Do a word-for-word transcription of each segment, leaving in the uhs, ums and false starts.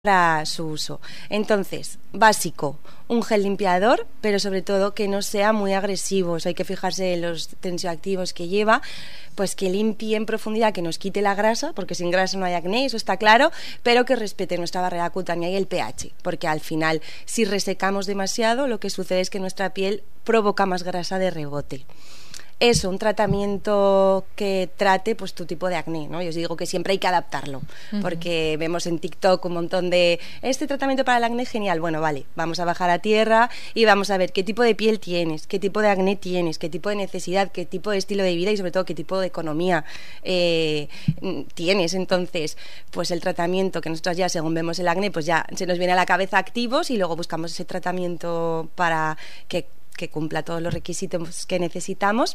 para su uso. Entonces, básico, un gel limpiador, pero sobre todo que no sea muy agresivo. O sea, hay que fijarse en los tensioactivos que lleva, pues que limpie en profundidad, que nos quite la grasa, porque sin grasa no hay acné, eso está claro, pero que respete nuestra barrera cutánea y el pH, porque al final, si resecamos demasiado, lo que sucede es que nuestra piel provoca más grasa de rebote. Eso, un tratamiento que trate pues tu tipo de acné, ¿no? Yo os digo que siempre hay que adaptarlo, uh-huh. porque vemos en TikTok un montón de este tratamiento para el acné genial, bueno, vale, vamos a bajar a tierra y vamos a ver qué tipo de piel tienes, qué tipo de acné tienes, qué tipo de necesidad, qué tipo de estilo de vida y sobre todo qué tipo de economía eh, tienes. Entonces, pues el tratamiento que nosotros ya según vemos el acné, pues ya se nos viene a la cabeza activos y luego buscamos ese tratamiento para que que cumpla todos los requisitos que necesitamos.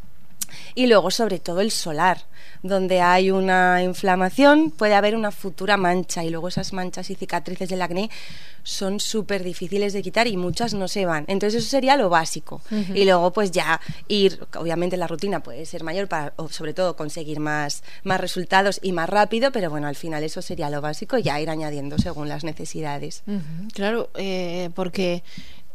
Y luego, sobre todo, el solar. Donde hay una inflamación, puede haber una futura mancha. Y luego esas manchas y cicatrices del acné son súper difíciles de quitar y muchas no se van. Entonces, eso sería lo básico. Uh-huh. Y luego, pues ya ir, obviamente la rutina puede ser mayor para, o sobre todo, conseguir más, más resultados y más rápido. Pero bueno, al final eso sería lo básico y ya ir añadiendo según las necesidades. Uh-huh. Claro, eh, porque...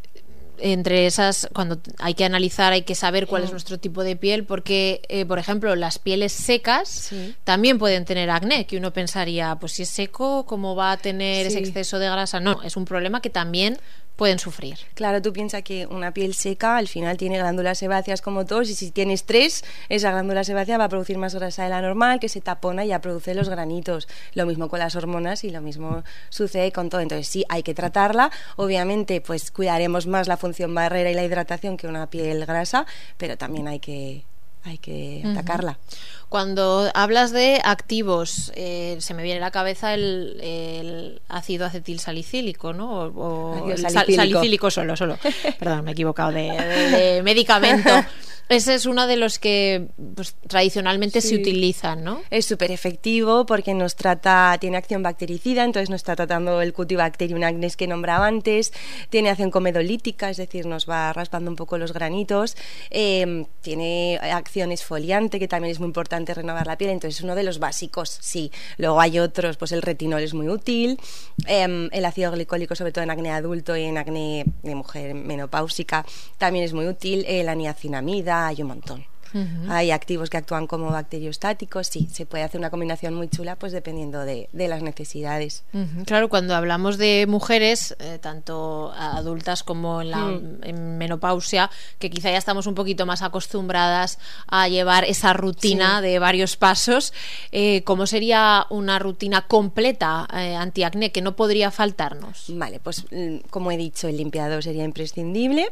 entre esas, cuando hay que analizar, hay que saber cuál es nuestro tipo de piel, porque, eh, por ejemplo, las pieles secas sí. también pueden tener acné, que uno pensaría, pues si es seco, ¿cómo va a tener sí. ese exceso de grasa? No, es un problema que también pueden sufrir. Claro, tú piensas que una piel seca al final tiene glándulas sebáceas como todos y si tienes estrés, esa glándula sebácea va a producir más grasa de la normal que se tapona y ya produce los granitos. Lo mismo con las hormonas y lo mismo sucede con todo. Entonces sí, hay que tratarla. Obviamente pues cuidaremos más la función barrera y la hidratación que una piel grasa, pero también hay que... hay que atacarla. Cuando hablas de activos, eh, se me viene a la cabeza el, el ácido acetil salicílico, ¿no? O, o el salicílico. Sal, salicílico solo, solo. Perdón, me he equivocado de, de, de medicamento. Ese es uno de los que pues, tradicionalmente sí. se utilizan, ¿no? Es súper efectivo porque nos trata, tiene acción bactericida, entonces nos está tratando el Cutibacterium acnes que nombraba antes, tiene acción comedolítica, es decir, nos va raspando un poco los granitos, eh, tiene acción esfoliante, que también es muy importante renovar la piel, entonces es uno de los básicos, sí. Luego hay otros, pues el retinol es muy útil, eh, el ácido glicólico, sobre todo en acné adulto y en acné de mujer menopáusica, también es muy útil, eh, la niacinamida, hay un montón. Uh-huh. Hay activos que actúan como bacteriostáticos, sí, se puede hacer una combinación muy chula pues dependiendo de, de las necesidades. Uh-huh. Claro, cuando hablamos de mujeres, eh, tanto adultas como en la mm. en menopausia, que quizá ya estamos un poquito más acostumbradas a llevar esa rutina sí. de varios pasos, eh, ¿cómo sería una rutina completa eh, antiacné que no podría faltarnos? Vale, pues como he dicho, el limpiador sería imprescindible.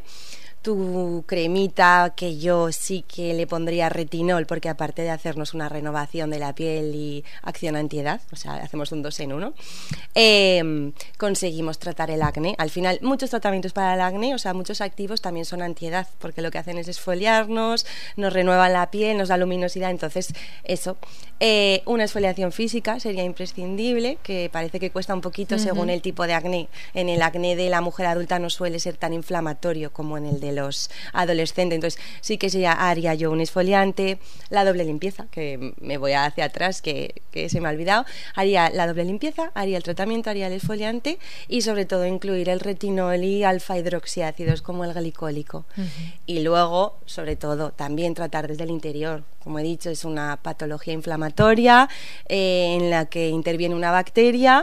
Tu cremita, que yo sí que le pondría retinol, porque aparte de hacernos una renovación de la piel y acción antiedad, o sea, hacemos un dos en uno, eh, conseguimos tratar el acné. Al final, muchos tratamientos para el acné, o sea, muchos activos también son antiedad, porque lo que hacen es exfoliarnos, nos renuevan la piel, nos da luminosidad, entonces, eso. Eh, una exfoliación física sería imprescindible, que parece que cuesta un poquito uh-huh. según el tipo de acné. En el acné de la mujer adulta no suele ser tan inflamatorio como en el de los adolescentes, entonces sí que sería, haría yo un exfoliante, la doble limpieza, que me voy hacia atrás, que, que se me ha olvidado, haría la doble limpieza, haría el tratamiento, haría el exfoliante y sobre todo incluir el retinol y alfa hidroxiácidos como el glicólico. Uh-huh. Y luego, sobre todo, también tratar desde el interior. Como he dicho, es una patología inflamatoria eh, en la que interviene una bacteria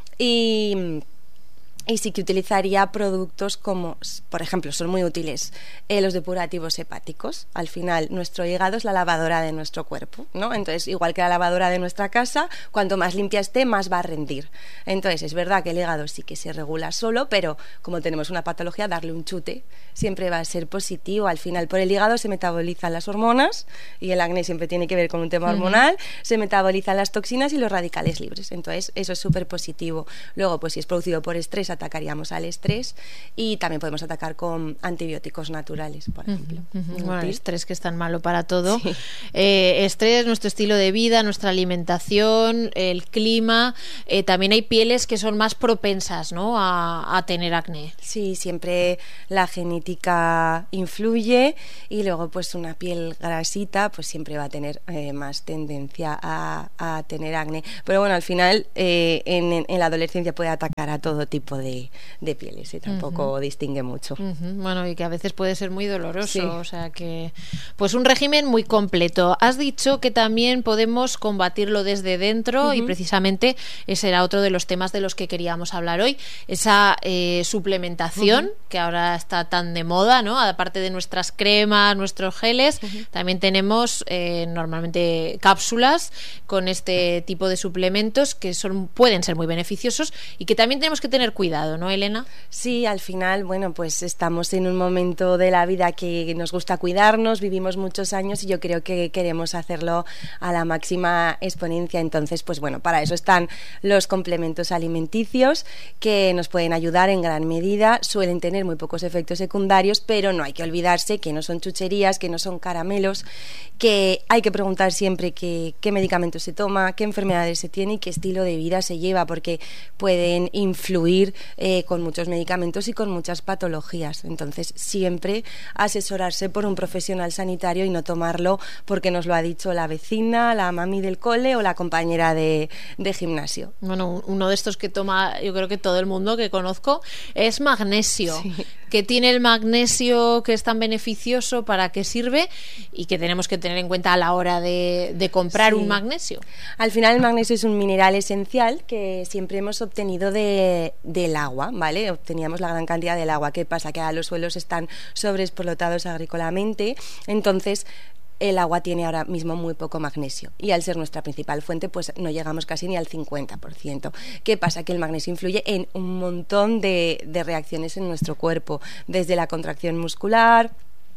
y... Y sí que utilizaría productos como, por ejemplo, son muy útiles eh, los depurativos hepáticos. Al final, nuestro hígado es la lavadora de nuestro cuerpo, ¿no? Entonces, igual que la lavadora de nuestra casa, cuanto más limpia esté, más va a rendir. Entonces, es verdad que el hígado sí que se regula solo, pero como tenemos una patología, darle un chute siempre va a ser positivo. Al final, por el hígado se metabolizan las hormonas, y el acné siempre tiene que ver con un tema hormonal, uh-huh. se metabolizan las toxinas y los radicales libres. Entonces, eso es súper positivo. Luego, pues si es producido por estrés, atacaríamos al estrés, y también podemos atacar con antibióticos naturales, por ejemplo. Uh-huh, uh-huh. Bueno, el estrés, que es tan malo para todo. Sí. Eh, estrés, nuestro estilo de vida, nuestra alimentación, el clima. Eh, también hay pieles que son más propensas, ¿no?, a, a tener acné. Sí, siempre la genética influye, y luego pues una piel grasita pues siempre va a tener eh, más tendencia a, a tener acné. Pero bueno, al final eh, en, en la adolescencia puede atacar a todo tipo de, de pieles, y tampoco uh-huh. distingue mucho. Uh-huh. Bueno, y que a veces puede ser muy doloroso, sí. o sea que pues un régimen muy completo. Has dicho que también podemos combatirlo desde dentro, uh-huh. y precisamente ese era otro de los temas de los que queríamos hablar hoy, esa eh, suplementación, uh-huh. que ahora está tan de moda, ¿no? Aparte de nuestras cremas, nuestros geles, uh-huh. también tenemos eh, normalmente cápsulas con este tipo de suplementos que son, pueden ser muy beneficiosos, y que también tenemos que tener cuidado, ¿no, Elena? Sí, al final, bueno, pues estamos en un momento de la vida que nos gusta cuidarnos, vivimos muchos años y yo creo que queremos hacerlo a la máxima exponencia. Entonces, pues bueno, para eso están los complementos alimenticios, que nos pueden ayudar en gran medida, suelen tener muy pocos efectos secundarios, pero no hay que olvidarse que no son chucherías, que no son caramelos, que hay que preguntar siempre qué, qué medicamentos se toma, qué enfermedades se tiene y qué estilo de vida se lleva, porque pueden influir eh, con muchos medicamentos y con muchas patologías. Entonces, siempre asesorarse por un profesional sanitario y no tomarlo porque nos lo ha dicho la vecina, la mami del cole o la compañera de, de gimnasio. Bueno, uno de estos que toma, yo creo que todo el mundo que conozco, es magnesio. Sí. ¿Qué tiene el magnesio que es tan beneficioso? ¿Para qué sirve? Y que tenemos que tener en cuenta a la hora de, de comprar sí. un magnesio. Al final, el magnesio es un mineral esencial que siempre hemos obtenido de, del agua, ¿vale? Obteníamos la gran cantidad del agua. ¿Qué pasa? Que ahora los suelos están sobreexplotados agrícolamente, entonces el agua tiene ahora mismo muy poco magnesio, y al ser nuestra principal fuente pues no llegamos casi ni al cincuenta por ciento. ¿Qué pasa? Que el magnesio influye en un montón de, de reacciones en nuestro cuerpo, desde la contracción muscular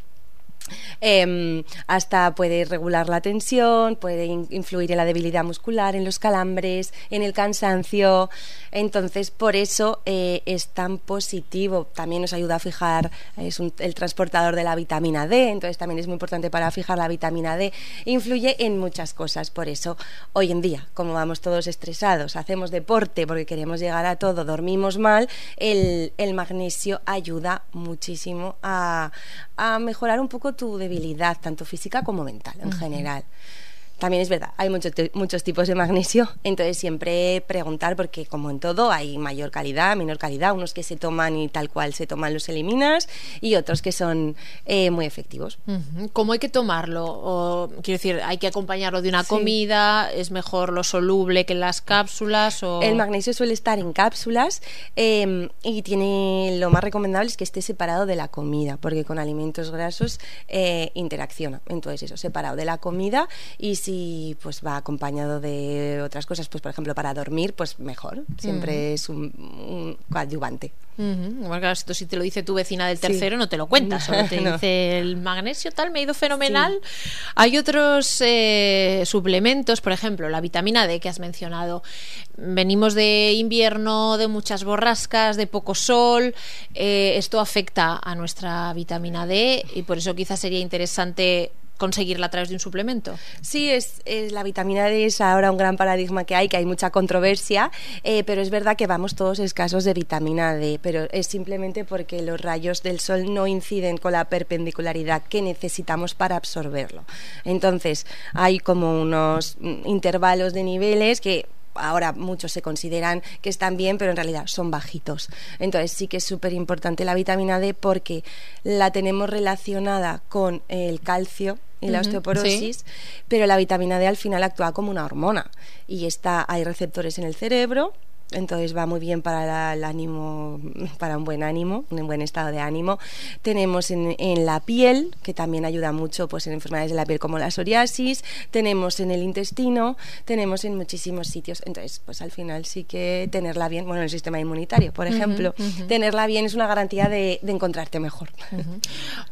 Eh, hasta puede regular la tensión, puede in- influir en la debilidad muscular, en los calambres, en el cansancio. Entonces, por eso eh, es tan positivo. También nos ayuda a fijar, es un, el transportador de la vitamina D, entonces también es muy importante para fijar la vitamina D. Influye en muchas cosas. Por eso, hoy en día, como vamos todos estresados, hacemos deporte porque queremos llegar a todo, dormimos mal, el, el magnesio ayuda muchísimo a, a mejorar un poco tu debilidad, tanto física como mental en uh-huh. general. También es verdad, hay muchos, muchos tipos de magnesio, entonces siempre preguntar, porque como en todo hay mayor calidad, menor calidad, unos que se toman y tal cual se toman los eliminas, y otros que son eh, muy efectivos. Uh-huh. ¿Cómo hay que tomarlo? O, quiero decir, ¿hay que acompañarlo de una sí. comida? ¿Es mejor lo soluble que en las cápsulas? O... El magnesio suele estar en cápsulas eh, y tiene, lo más recomendable es que esté separado de la comida, porque con alimentos grasos eh, interacciona. Entonces eso, separado de la comida, y si Si pues va acompañado de otras cosas, pues por ejemplo para dormir, pues mejor, siempre uh-huh. es un, un coadyuvante. Uh-huh. Bueno, claro, esto si te lo dice tu vecina del tercero sí. no te lo cuentas, solo te no. dice el magnesio tal, me ha ido fenomenal. Sí. Hay otros eh, suplementos, por ejemplo la vitamina D que has mencionado. Venimos de invierno, de muchas borrascas, de poco sol, eh, esto afecta a nuestra vitamina D, y por eso quizás sería interesante conseguirla a través de un suplemento. Sí, es, es la vitamina D es ahora un gran paradigma que hay, que hay mucha controversia, eh, pero es verdad que vamos todos escasos de vitamina D, pero es simplemente porque los rayos del sol no inciden con la perpendicularidad que necesitamos para absorberlo. Entonces, hay como unos intervalos de niveles que ahora muchos se consideran que están bien, pero en realidad son bajitos. Entonces sí que es súper importante la vitamina D, porque la tenemos relacionada con el calcio y la uh-huh, osteoporosis, sí. pero la vitamina D al final actúa como una hormona, y está, hay receptores en el cerebro, entonces va muy bien para la, el ánimo, para un buen ánimo, un buen estado de ánimo. Tenemos en, en la piel, que también ayuda mucho pues en enfermedades de la piel como la psoriasis, tenemos en el intestino, tenemos en muchísimos sitios. Entonces pues al final sí que tenerla bien, bueno, en el sistema inmunitario, por ejemplo, uh-huh, uh-huh. tenerla bien es una garantía de, de encontrarte mejor. Uh-huh.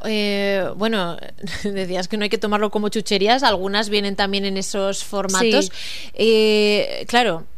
Eh, bueno, decías que no hay que tomarlo como chucherías, algunas vienen también en esos formatos. Sí. Eh, claro,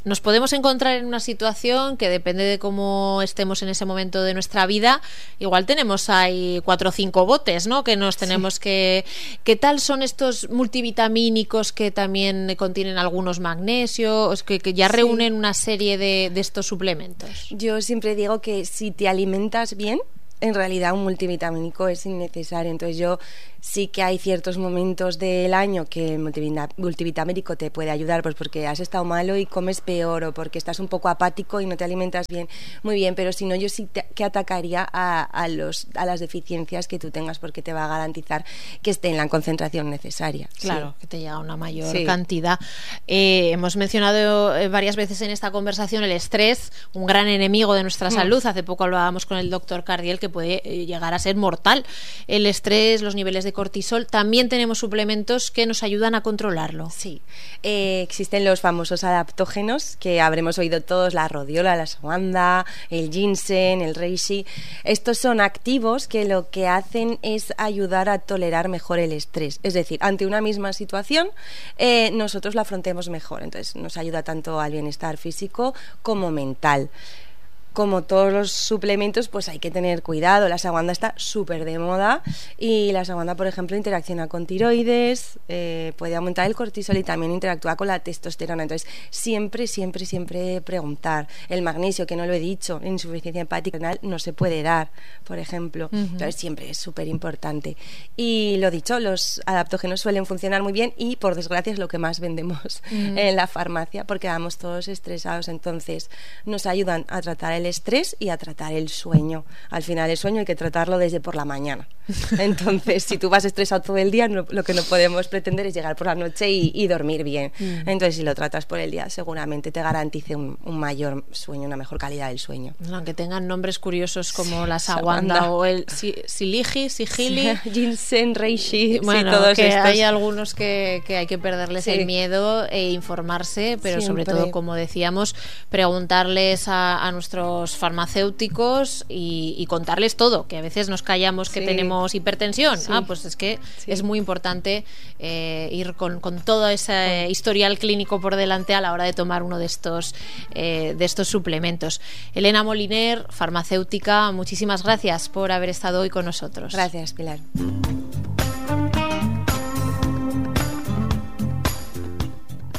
nos podemos encontrar en una situación que depende de cómo estemos en ese momento de nuestra vida, igual tenemos ahí cuatro o cinco botes, ¿no? Que nos tenemos sí. que... ¿Qué tal son estos multivitamínicos que también contienen algunos magnesios, que, que ya sí. reúnen una serie de, de estos suplementos? Yo siempre digo que si te alimentas bien, en realidad un multivitamínico es innecesario. Entonces yo sí que hay ciertos momentos del año que el multivitamínico te puede ayudar, pues porque has estado malo y comes peor, o porque estás un poco apático y no te alimentas bien, muy bien, pero si no, yo sí te, que atacaría a, a, los, a las deficiencias que tú tengas, porque te va a garantizar que esté en la concentración necesaria. Claro, sí. que te llega una mayor sí. cantidad. Eh, hemos mencionado varias veces en esta conversación el estrés, un gran enemigo de nuestra mm. salud. Hace poco hablábamos con el doctor Cardiel que puede llegar a ser mortal. El estrés, los niveles de cortisol, también tenemos suplementos que nos ayudan a controlarlo. Sí, eh, existen los famosos adaptógenos que habremos oído todos, la rodiola, la ashwagandha, el ginseng, el reishi. Estos son activos que lo que hacen es ayudar a tolerar mejor el estrés, es decir, ante una misma situación eh, nosotros la afrontemos mejor, entonces nos ayuda tanto al bienestar físico como mental. Como todos los suplementos, pues hay que tener cuidado. La ashwagandha está súper de moda y la ashwagandha, por ejemplo, interacciona con tiroides, eh, puede aumentar el cortisol y también interactúa con la testosterona. Entonces, siempre, siempre, siempre preguntar. El magnesio, que no lo he dicho, insuficiencia hepática renal no se puede dar, por ejemplo. Uh-huh. Entonces, siempre es súper importante. Y lo dicho, los adaptógenos suelen funcionar muy bien y, por desgracia, es lo que más vendemos uh-huh. en la farmacia, porque vamos todos estresados. Entonces, nos ayudan a tratar el estrés y a tratar el sueño. Al final el sueño hay que tratarlo desde por la mañana. Entonces, si tú vas estresado todo el día, no, lo que no podemos pretender es llegar por la noche y, y dormir bien. Mm. Entonces, si lo tratas por el día, seguramente te garantice un, un mayor sueño, una mejor calidad del sueño. Aunque tengan nombres curiosos como sí, la ashwagandha o el si, siligi, sigili, sí, ginseng, reishi, bueno, sí, todos que estos. Hay algunos que, que hay que perderles sí. el miedo e informarse, pero Siempre. sobre todo, como decíamos, preguntarles a, a nuestros farmacéuticos y, y contarles todo, que a veces nos callamos que sí. tenemos hipertensión. Sí. Ah, pues es que sí. es muy importante eh, ir con, con todo ese sí. historial clínico por delante a la hora de tomar uno de estos eh, de estos suplementos. Elena Moliner, farmacéutica, muchísimas gracias por haber estado hoy con nosotros. Gracias, Pilar.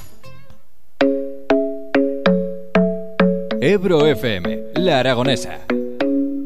Ebro F M, La Aragonesa.